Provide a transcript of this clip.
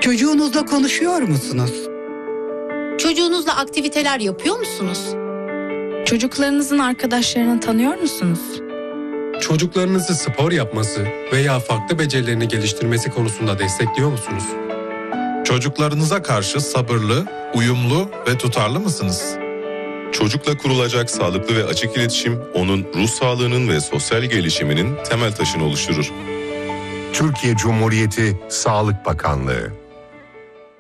Çocuğunuzla konuşuyor musunuz? Çocuğunuzla aktiviteler yapıyor musunuz? Çocuklarınızın arkadaşlarını tanıyor musunuz? Çocuklarınızı spor yapması veya farklı becerilerini geliştirmesi konusunda destekliyor musunuz? Çocuklarınıza karşı sabırlı, uyumlu ve tutarlı mısınız? Çocukla kurulacak sağlıklı ve açık iletişim, onun ruh sağlığının ve sosyal gelişiminin temel taşını oluşturur. Türkiye Cumhuriyeti Sağlık Bakanlığı